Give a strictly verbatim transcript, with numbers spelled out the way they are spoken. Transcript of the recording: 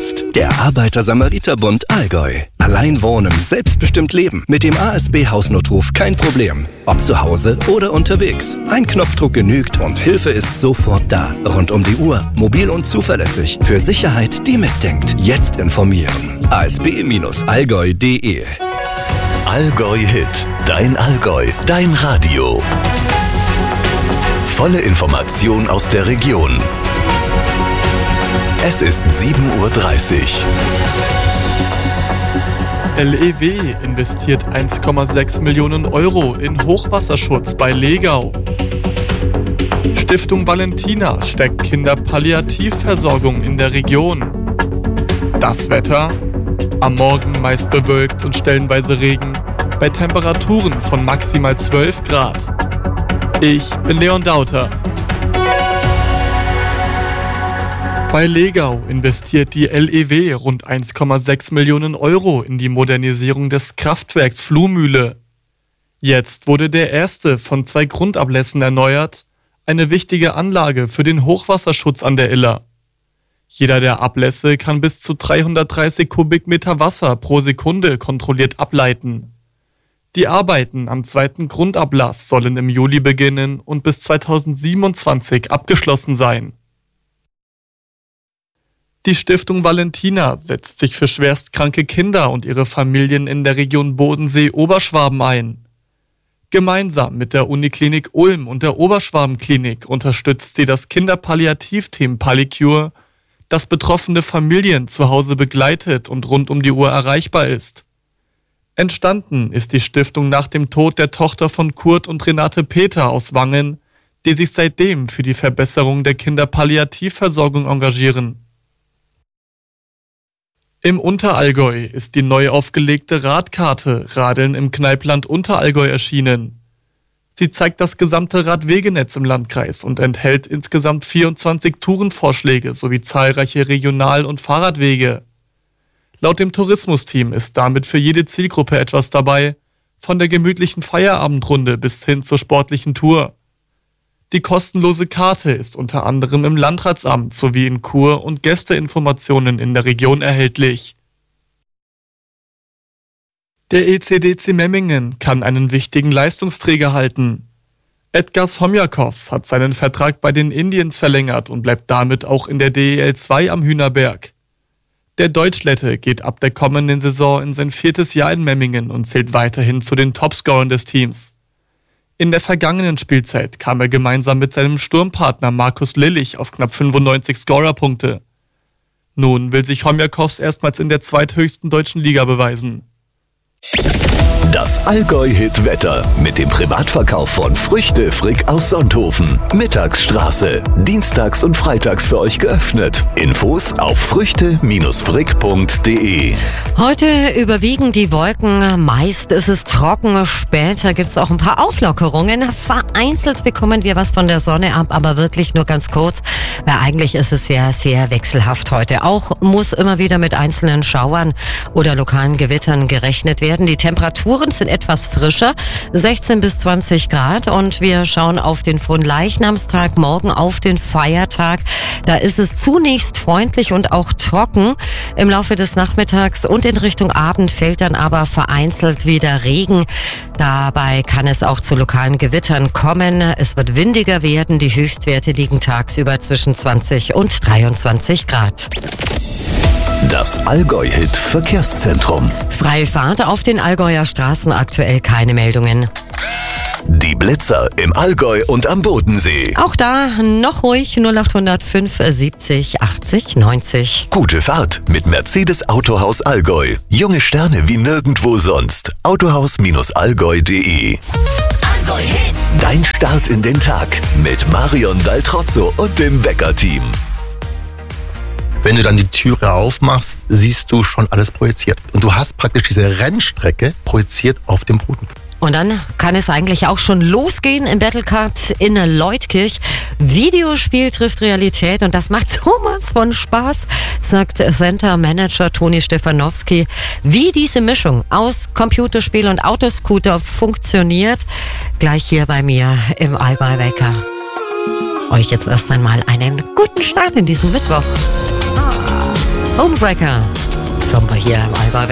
jetzt. Der Arbeiter-Samariter-Bund Allgäu. Allein wohnen, selbstbestimmt leben. Mit dem A S B-Hausnotruf kein Problem. Ob zu Hause oder unterwegs. Ein Knopfdruck genügt und Hilfe ist sofort da. Rund um die Uhr, mobil und zuverlässig. Für Sicherheit, die mitdenkt. Jetzt informieren. a s b Bindestrich allgäu punkt d e Allgäu Hit. Dein Allgäu. Dein Radio. Volle Information aus der Region. Es ist sieben Uhr dreißig. L E W investiert eins Komma sechs Millionen Euro in Hochwasserschutz bei Legau. Stiftung Valentina steckt Kinderpalliativversorgung in der Region. Das Wetter? Am Morgen meist bewölkt und stellenweise Regen, bei Temperaturen von maximal zwölf Grad. Ich bin Leon Dauter. Bei Legau investiert die L E W rund eins Komma sechs Millionen Euro in die Modernisierung des Kraftwerks Fluhmühle. Jetzt wurde der erste von zwei Grundablässen erneuert, eine wichtige Anlage für den Hochwasserschutz an der Iller. Jeder der Ablässe kann bis zu dreihundertdreißig Kubikmeter Wasser pro Sekunde kontrolliert ableiten. Die Arbeiten am zweiten Grundablass sollen im Juli beginnen und bis zweitausendsiebenundzwanzig abgeschlossen sein. Die Stiftung Valentina setzt sich für schwerstkranke Kinder und ihre Familien in der Region Bodensee-Oberschwaben ein. Gemeinsam mit der Uniklinik Ulm und der Oberschwabenklinik unterstützt sie das Kinderpalliativteam Pallicure, das betroffene Familien zu Hause begleitet und rund um die Uhr erreichbar ist. Entstanden ist die Stiftung nach dem Tod der Tochter von Kurt und Renate Peter aus Wangen, die sich seitdem für die Verbesserung der Kinderpalliativversorgung engagieren. Im Unterallgäu ist die neu aufgelegte Radkarte Radeln im Kneipland Unterallgäu erschienen. Sie zeigt das gesamte Radwegenetz im Landkreis und enthält insgesamt vierundzwanzig Tourenvorschläge sowie zahlreiche Regional- und Fahrradwege. Laut dem Tourismusteam ist damit für jede Zielgruppe etwas dabei, von der gemütlichen Feierabendrunde bis hin zur sportlichen Tour. Die kostenlose Karte ist unter anderem im Landratsamt sowie in Kur- und Gästeinformationen in der Region erhältlich. Der E C D C Memmingen kann einen wichtigen Leistungsträger halten. Edgars Homjakos hat seinen Vertrag bei den Indians verlängert und bleibt damit auch in der D E L zwei am Hühnerberg. Der Deutschlette geht ab der kommenden Saison in sein viertes Jahr in Memmingen und zählt weiterhin zu den Topscorern des Teams. In der vergangenen Spielzeit kam er gemeinsam mit seinem Sturmpartner Markus Lillich auf knapp fünfundneunzig Scorerpunkte. Nun will sich Homjakos erstmals in der zweithöchsten deutschen Liga beweisen. Das Allgäu-Hit-Wetter mit dem Privatverkauf von Früchte Frick aus Sonthofen. Mittagsstraße. Dienstags und freitags für euch geöffnet. Infos auf früchte frick punkt d e. Heute überwiegen die Wolken. Meist ist es trocken. Später gibt es auch ein paar Auflockerungen. Vereinzelt bekommen wir was von der Sonne ab, aber wirklich nur ganz kurz. Weil eigentlich ist es sehr, sehr wechselhaft heute. Auch muss immer wieder mit einzelnen Schauern oder lokalen Gewittern gerechnet werden. Die Temperaturen sind etwas frischer, sechzehn bis zwanzig Grad, und wir schauen auf den Fronleichnamstag, morgen auf den Feiertag. Da ist es zunächst freundlich und auch trocken. Im Laufe des Nachmittags und in Richtung Abend fällt dann aber vereinzelt wieder Regen. Dabei kann es auch zu lokalen Gewittern kommen. Es wird windiger werden. Die Höchstwerte liegen tagsüber zwischen zwanzig und dreiundzwanzig Grad. Das Allgäu-Hit Verkehrszentrum. Freie Fahrt auf den Allgäuer Straßen, aktuell keine Meldungen. Die Blitzer im Allgäu und am Bodensee. Auch da noch ruhig, null acht null fünf siebzig achtzig neunzig. Gute Fahrt mit Mercedes Autohaus Allgäu. Junge Sterne wie nirgendwo sonst. autohaus allgäu punkt d e. Allgäu Hit. Dein Start in den Tag mit Marion Daltrozzo und dem Wecker-Team. Wenn du dann die Türe aufmachst, siehst du schon alles projiziert. Und du hast praktisch diese Rennstrecke projiziert auf dem Boden. Und dann kann es eigentlich auch schon losgehen im Battlecard in Leutkirch. Videospiel trifft Realität und das macht sowas von Spaß, sagt Center Manager Toni Stefanowski. Wie diese Mischung aus Computerspiel und Autoscooter funktioniert, gleich hier bei mir im Allgäu Wecker. Euch jetzt erst einmal einen guten Start in diesen Mittwoch. Ah. Homewrecker. Schon bei hier im Allgäu.